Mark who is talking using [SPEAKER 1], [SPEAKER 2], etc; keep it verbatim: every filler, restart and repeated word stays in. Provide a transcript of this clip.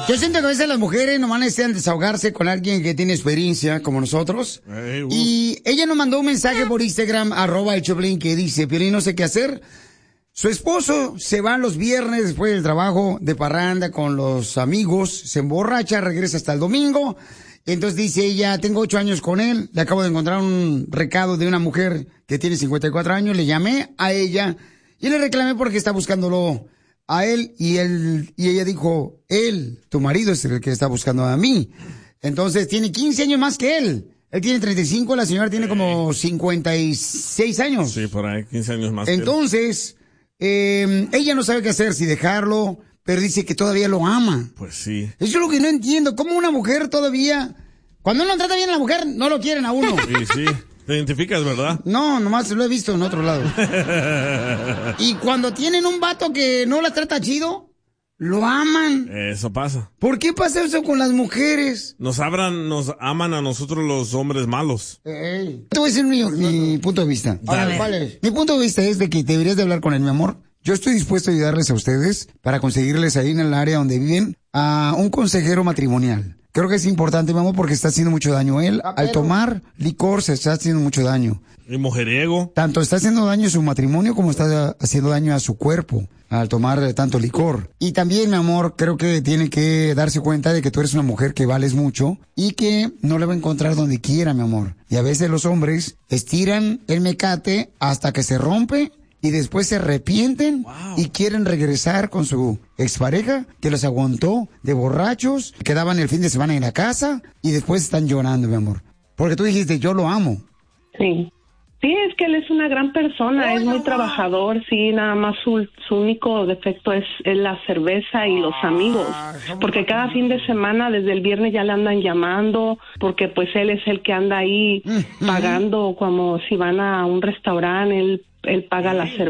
[SPEAKER 1] Yo siento que a veces las mujeres nomás necesitan desahogarse con alguien que tiene experiencia, como nosotros. Hey, uh. Y ella nos mandó un mensaje por Instagram, arroba el Choplin, que dice, Piolín, no sé qué hacer. Su esposo se va los viernes después del trabajo de parranda con los amigos, se emborracha, regresa hasta el domingo. Entonces dice ella, tengo ocho años con él, le acabo de encontrar un recado de una mujer que tiene cincuenta y cuatro años, le llamé a ella y le reclamé porque está buscándolo a él y él y ella dijo, él, tu marido es el que está buscando a mí. Entonces tiene quince años más que él. Él tiene treinta y cinco, la señora tiene como cincuenta y seis años.
[SPEAKER 2] Sí, por ahí, quince años más.
[SPEAKER 1] Entonces, que él. Eh, ella no sabe qué hacer, si dejarlo, pero dice que todavía lo ama.
[SPEAKER 2] Pues sí.
[SPEAKER 1] Eso es lo que no entiendo. ¿Cómo una mujer todavía, cuando uno trata bien a la mujer, no lo quieren a uno?
[SPEAKER 2] Sí, sí. ¿Te identificas, verdad?
[SPEAKER 1] No, nomás lo he visto en otro lado. Y cuando tienen un vato que no la trata chido, lo aman.
[SPEAKER 2] Eso pasa.
[SPEAKER 1] ¿Por qué pasa eso con las mujeres?
[SPEAKER 2] Nos abran, nos aman a nosotros los hombres malos.
[SPEAKER 1] Ey. Te voy a decir mi, mi punto de vista. A ver, ¿cuál es? Mi punto de vista es de que deberías de hablar con él, mi amor. Yo estoy dispuesto a ayudarles a ustedes para conseguirles ahí en el área donde viven a un consejero matrimonial. Creo que es importante, mi amor, porque está haciendo mucho daño. Él, ah, al tomar licor, se está haciendo mucho daño.
[SPEAKER 2] Y mujeriego.
[SPEAKER 1] Tanto está haciendo daño a su matrimonio como está haciendo daño a su cuerpo al tomar tanto licor. Y también, mi amor, creo que tiene que darse cuenta de que tú eres una mujer que vales mucho y que no le va a encontrar donde quiera, mi amor. Y a veces los hombres estiran el mecate hasta que se rompe y después se arrepienten. Wow. Y quieren regresar con su expareja que los aguantó de borrachos, quedaban el fin de semana en la casa y después están llorando, mi amor. Porque tú dijiste, yo lo amo.
[SPEAKER 3] Sí. Sí, es que él es una gran persona, oh, es muy no, trabajador, no. Sí, nada más su, su único defecto es, es la cerveza y los amigos, porque cada fin de semana, desde el viernes ya le andan llamando, porque pues él es el que anda ahí pagando, como si van a un restaurante, él, él paga la cerveza.